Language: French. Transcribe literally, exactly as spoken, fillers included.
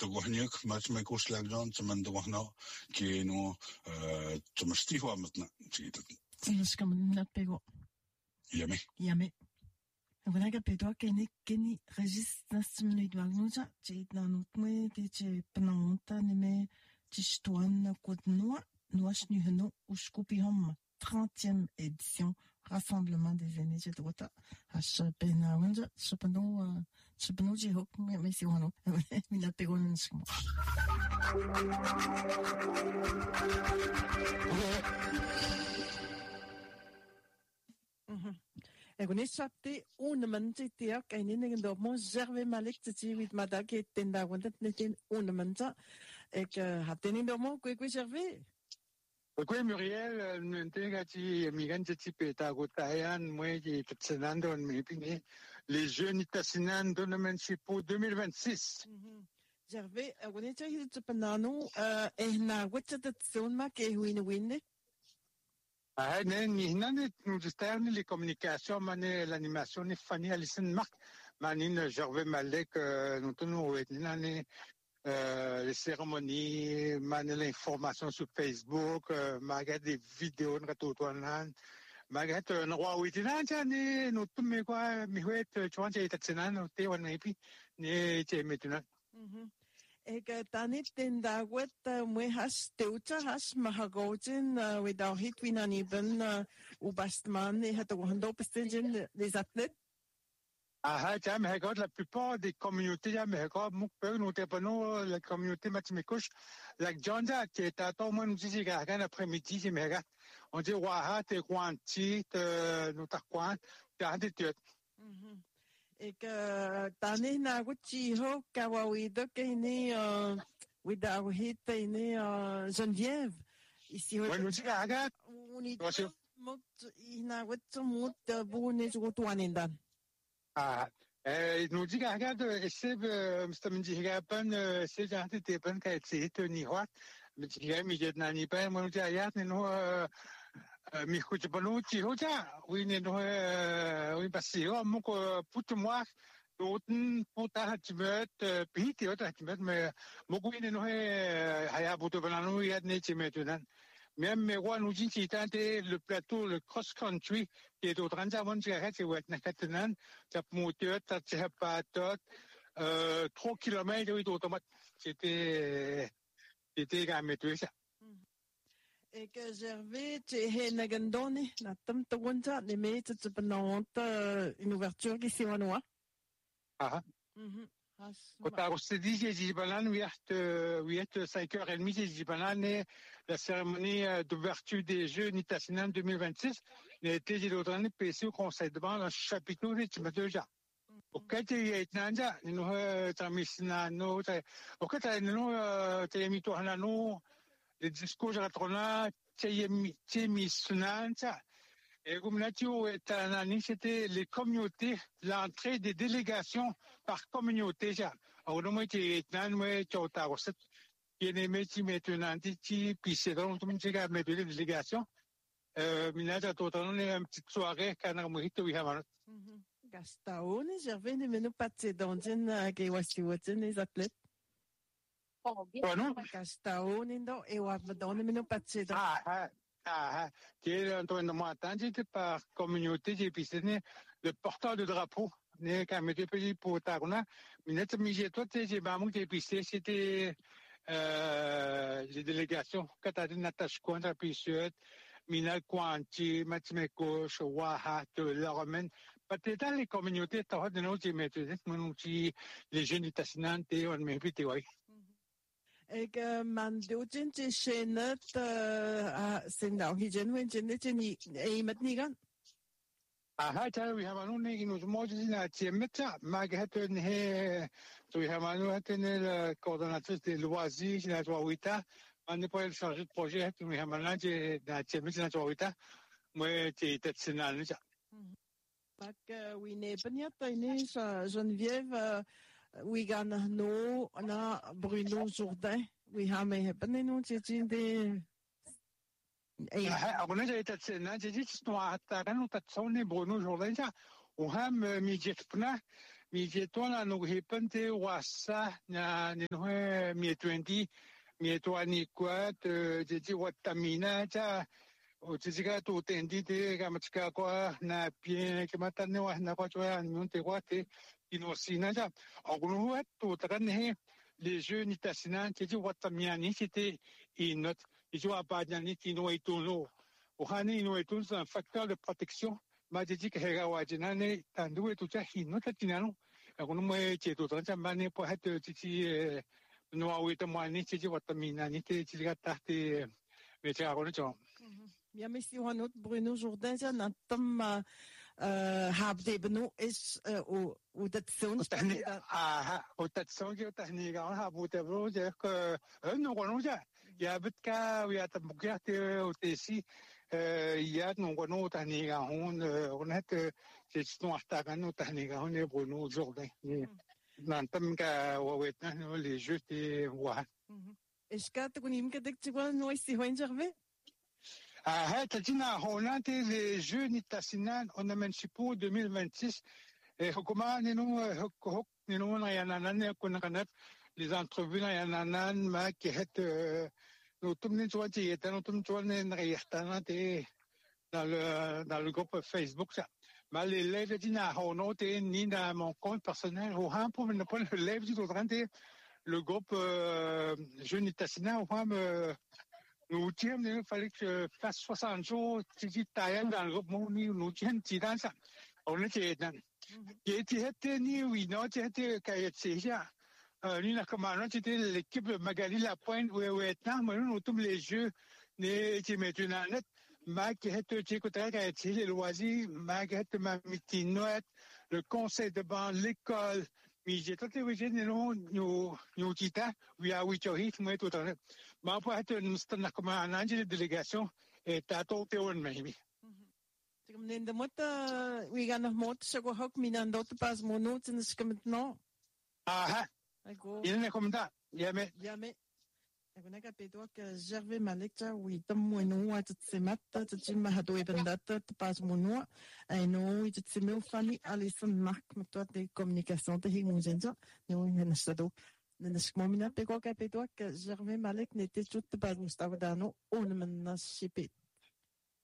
تقوحنيك ما تميكوش لاجون تمن دوحنا كينو تمشتيوا متنا جيدا تمشكم نبيغو يامي يامي Внаga pedwa kene keni resistance mne dwagnuja je na nutme de je pnanta neme tishtuan kodnoa noashnu hno uskupi hom trentième édition Rassemblement des aînés de Drota à Chapena Wanda Chapano Chapano je hok mais si on mina pegon nskmo Mhm. Ik ben sapte ornamenten te ook en in de dormo zerwe malik te zien met madake ten daar want het net in ornamenten. Ik had ten in dormo quoi quoi zerwe. Quoi Muriel n'intégati migrante type ta gotayan moi qui tsenando en mipini les jeunes itasinan donamensipo deux mille vingt-six. Zerwe wanneer je het panano eh na wat het zo'n maak eh hoe in winde. Ah, nee, niet nous externe les communications, mané l'animation, ni Fanny Alison Marc, manine Gervais Malek, nous tenons les cérémonies, mané l'information sur Facebook, magat des vidéos de retournement, magat un roi où il est nous tous mes quoi, mi huet, tu vois, j'ai été nous t'es on et puis, ni t'es maintenant. Ik tanit den dagwet mwe has teuta has mahagojin without hit wina niben ubastman et hat wando pestin les athlètes. Ah, tiens, mais regarde, la plupart des communautés, mais regarde, mon père, nous t'es pas nous, la communauté Matimekouche, la Djonda, qui est à toi, moi, nous disons, regarde, l'après-midi, mais regarde, on dit, waha, t'es quanti, nous t'as quant, t'as des tuets. Ik tani na guchi ho kawawido kini without hit ini Geneviève ici ouais nous dit regarde on est mot ina wetso mot bune zo tuanindan ah eh nous dit regarde essaie mstamindi gapan c'est janté te ban ka c'est teni wat mais dit mi jet nani pa mo dit ayat no mi kuch baluchi hoja wini no wi basio mo ko putumwa noten puta hatmet piti ota hatmet me mo wini no haya butu bananu yad ne chimetunan même me wa nous dit tante le plateau le cross country qui est au trente avant de c'est ouais na katanan tap moteur tap pas tot euh trois kilomètres oui d'automate c'était c'était quand même tout ça. Ik Gervais te he nagandone na tam tawanta ne me te te pananta une ouverture qui c'est wanoa. Ah. Mhm. Quand on se dit j'ai dit balan oui est cinq heures trente j'ai dit balan la cérémonie d'ouverture des Jeux Nitassinan deux mille vingt-six n'était j'ai d'autres années P C au conseil de banque le chapitre de Timadoja. Auquel tu es nanja nous tamisina no auquel tu nous tu mis toi là nous les discours ratrona temi temi sunanta et comme là tu es un c'était les communautés l'entrée des délégations par communauté ja alors moi tu es nan moi tu as aussi qui est métier maintenant ti puis c'est donc tout le monde qui a mes délégations euh minata totalement une petite soirée kana mohito oui havana Gastaone Gervais ne menu pas de dans une que wasi woten les athlètes. Bueno, Gastaone ndo e wa madonna menu pas de ah ah ah qui est en train de m'attendre par communauté j'ai pissé le porteur de drapeau ne quand me depuis pour taruna minette mi toi j'ai pas mon j'ai pissé c'était euh les délégations Catherine Natasha Kwanda Pissuet Mina Kwanti Matimeko Waha la Romaine peut-être les communautés t'as de nous j'ai mettre mon outil les jeunes itassinantes on m'invite ouais. Ik man doet in Chenet zijn nou hier in Chenet niet iemand niet gaan. Ah, daar we hebben nu niet in ons modus in het Chemet, maar het een he, zo we hebben nu het een coördinatrice de loisirs in het Wawita, maar nu pas chargé de projet, we hebben nu de het Chemet in het Wawita, maar het het snel niet. Maar we nemen niet in Geneviève. We gaan nu naar Bruno Jourdain. We gaan mee hebben in ons in de. Ja, maar net dat ze net dit is nog het daar en dat zo ne Bruno Jourdain ja. We hebben met je pna mi je to na no he pente wasa na ni no mi twenty mi to ani kwa te je watamina cha o je ga to tendi te ga machika kwa na pie ke mata ne wa na kwa chwa ni te kwa te inosina ja ogunu wa to takan he les jeux nitasina je watamiani c'était une je wa pa ni tino itono o hani no itu un facteur de protection ma je ji ke ga wa jina ne tandu tu cha hino ta tinano ogunu me je to tan mane po ha te ti no a wita mani je watamina ni te ji ga ta te me cha ogunu cho Ja, missie Hanot Bruno Jourdain ja na tam eh heb de beno is o o dat zo'n ah o dat zo'n je dat niet gaan hebben te doen je que no no ja ja bet ka ja te bukia te o te si eh ja no no dat niet gaan on on het je sto hasta gaan no dat niet gaan ne Bruno Jourdain nan tam ka o wet na no les jeux te wa is ka te konim ke dik twa no is die hoenjerwe Ah, Tadina, Hollande, les Jeux Nitasinan, on a mentionné deux mille vingt-six. Et comment nous, nous, nous, Yananan, Kunakanep, les entrevues Yananan, ma qui est, nous, tout le monde, qui est, nous, tout le monde, dans le, dans le groupe Facebook, ça. Mais les élèves d'Ina, on a ni dans mon compte personnel, ou un pour ne pas l'élève du le groupe, Jeux Nitasinan, ou un, nous tiens, il fallait que je fasse soixante jours, tu dis, taille dans le groupe, nous tiens, tu dans ça. On était dans. Et tu étais ni oui, non, tu étais Kayetsi, ça. Nous, la commandante, c'était l'équipe de Magali Lapointe, où est maintenant, nous, tous les jeux, les, tu mets une annette, ma qui était, tu écoutes, Kayetsi, les loisirs, ma qui était ma mitinoette, le conseil de bande, l'école, mais j'ai toutes les week-ends, nous, nous, nous, tita, oui, à huit heures, moi, tout le temps. Ma pour être une commandante de délégation, et t'as tout été un maybe. Comme n'en demande, oui, gan nog mot, zo ook minan dat pas monot en is komt no. Ah, il n'est comme ça. Jamais. Jamais. Ik ben ik heb ook Gervais Malekja, oui, tam mono, het se matta, het je ma hado even dat te pas mono, en no, het se meu fani, Alison Mark, met tot de communicatie te hing ons en zo, no, en is dat ook. En is momina, ik ook heb ook Gervais Malek, net is tot te pas moestav dano, on men na shipet.